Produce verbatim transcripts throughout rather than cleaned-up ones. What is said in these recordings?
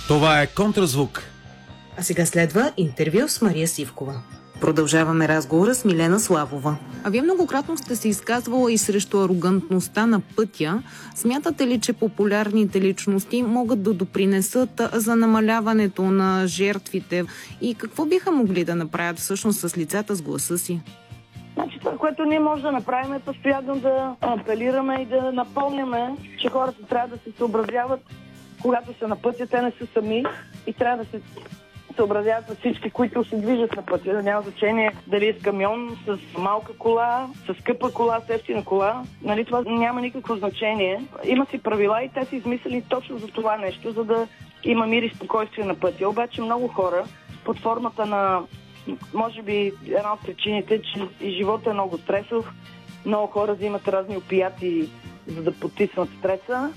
Това е Контразвук. А сега следва интервю с Мария Сивкова. Продължаваме разговора с Милена Славова. А вие многократно сте се изказвала и срещу арогантността на пътя. Смятате ли, че популярните личности могат да допринесат за намаляването на жертвите? И какво биха могли да направят всъщност с лицата с гласа си? Значи това, което ние можем да направим, е постоянно да апелираме и да напомняме, че хората трябва да се съобразяват, когато са на пътя, те не са сами и трябва да се съобразяват с всички, които се движат на пътя. Няма значение дали е с камион, с малка кола, с скъпа кола, с ефтина кола. Нали, това няма никакво значение. Има си правила и те са измислили точно за това нещо, за да има мир и спокойствие на пътя. Обаче много хора под формата на, може би една от причините, че и живота е много стресов, много хора взимат разни опияти, за да потиснат стреса,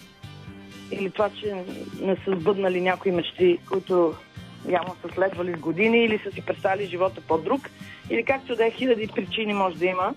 или това, че не са сбъднали някои мечти, които явно са следвали с години, или са си представили живота по-друг, или както да е, хиляди причини може да има.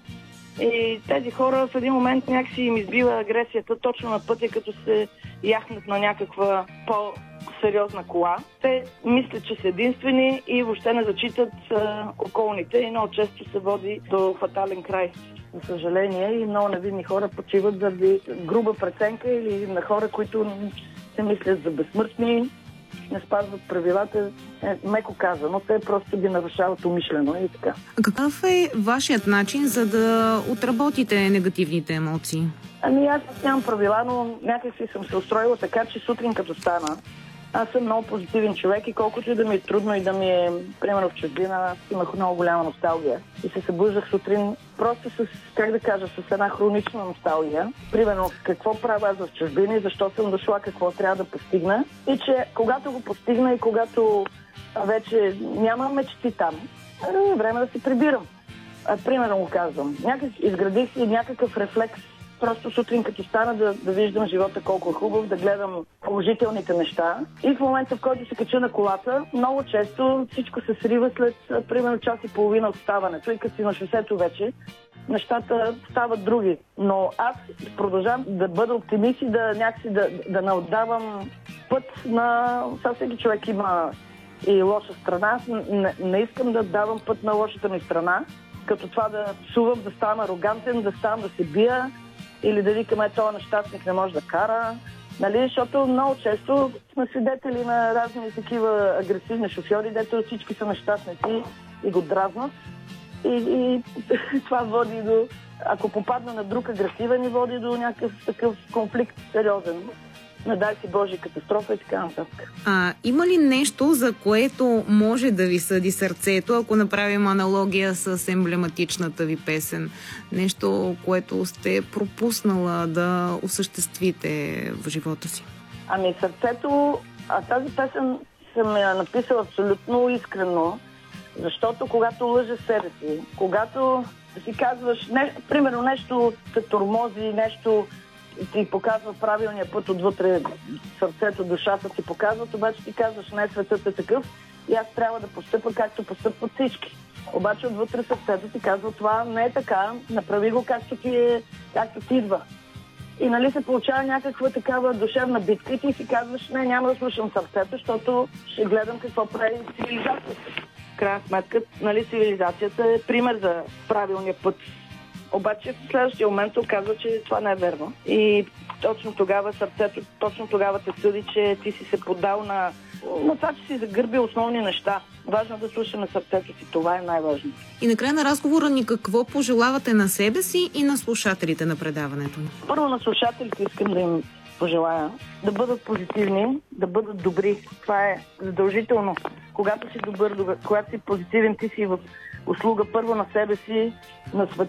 И тези хора в един момент някакси им избива агресията точно на пътя, като се яхнат на някаква по-сериозна кола. Те мислят, че са единствени и въобще не зачитат а, околните и много често се води до фатален край. За съжаление, и много невинни хора почиват заради груба преценка или на хора, които се мислят за безсмъртни, не спазват правилата, е, меко казано, те просто ги нарушават умишлено и така. А какъв е вашият начин, за да отработите негативните емоции? Ами аз нямам правила, но някакси съм се устроила така, че сутрин като стана, аз съм много позитивен човек и колкото и да ми е трудно и да ми е, примерно в чужбина, имах много голяма носталгия. И се събуждах сутрин просто с, как да кажа, с една хронична носталгия. Примерно, какво правя аз в чужбина и защо съм дошла, какво трябва да постигна. И че когато го постигна и когато вече нямам мечти там, е време да се прибирам. А, примерно го казвам. Някак, изградих си някакъв рефлекс. Просто сутрин като стана да, да виждам живота колко е хубав, да гледам положителните неща. И в момента, в който се кача на колата, много често всичко се срива след примерно час и половина от ставането. И като си на шосето вече, нещата стават други. Но аз продължавам да бъда оптимист и да някакси да, да не отдавам път на... Сега всеки човек има и лоша страна. Аз не, не искам да давам път на лошата ми страна, като това да псувам, да ставам арогантен, да ставам да се бия, или да викаме, този нещастник не може да кара, нали, защото много често сме свидетели на разни такива агресивни шофьори, дето всички са нещастници и го дразнат. И, и това води до, ако попадна на друг агресивен, и води до някакъв такъв конфликт сериозен. Не дай си Божи катастрофа и така нататък. А има ли нещо, за което може да ви съди сърцето, ако направим аналогия с емблематичната ви песен? Нещо, което сте пропуснала да осъществите в живота си? Ами сърцето, а тази песен съм я написала абсолютно искрено, защото когато лъжа себе си, когато си казваш, не, примерно нещо те тормози, нещо ти показва правилния път отвътре, сърцето, душата ти показват, обаче ти казваш, не, светът е такъв и аз трябва да постъпя както постъпват всички. Обаче отвътре сърцето ти казва, това не е така, направи го както ти, е, както ти идва. И нали се получава някаква такава душевна битка и ти си казваш, не, няма да слушам сърцето, защото ще гледам какво прави цивилизацията. В крайна сметка, нали, цивилизацията е пример за правилния път. Обаче в следващия момент се оказва, че това не е верно. И точно тогава сърцето, точно тогава те съди, че ти си се поддал на, на това, че си загърбил основни неща. Важно да слушаме сърцето си, това е най-важно. И накрая на разговора ни какво пожелавате на себе си и на слушателите на предаването ни? Първо на слушателите искам да им пожелая да бъдат позитивни, да бъдат добри. Това е задължително. Когато си добър, когато си позитивен, ти си в услуга първо на себе си, на света